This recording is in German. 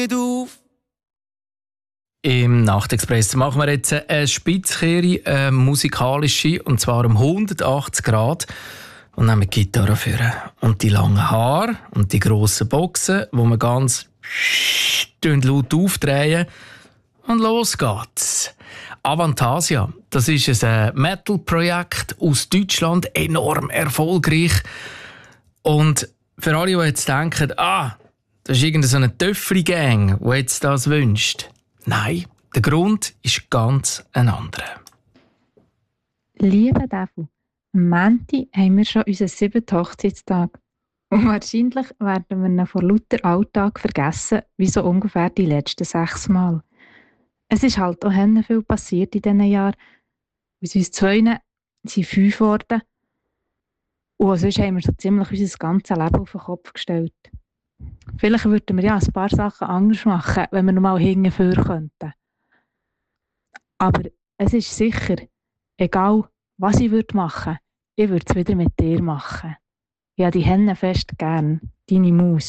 Du. Im Nachtexpress machen wir jetzt eine Spitzkehre, eine musikalische, und zwar um 180 Grad. Und nehmen die Gitarre führen. Und die langen Haare und die grossen Boxen, wo man ganz laut aufdrehen. Und los geht's. Avantasia, das ist ein Metal-Projekt aus Deutschland, enorm erfolgreich. Und für alle, die jetzt denken, das ist irgendeine Töffli-Gang, die jetzt das wünscht. Nein, der Grund ist ganz ein anderer. Lieber Devu, am Montag haben wir schon unseren 7. Hochzeitstag. Und wahrscheinlich werden wir ihn vor lauter Alltag vergessen, wie so ungefähr die letzten 6 Mal. Es ist halt auch viel passiert in diesen Jahren. Aus uns 2 sind 5 geworden. Und sonst haben wir so ziemlich unser ganzes Leben auf den Kopf gestellt. Vielleicht würden wir ja ein paar Sachen anders machen, wenn wir noch mal hinten könnten. Aber es ist sicher, egal was ich machen würde, ich würde es wieder mit dir machen. Ich habe die Henne fest gern, deine Maus.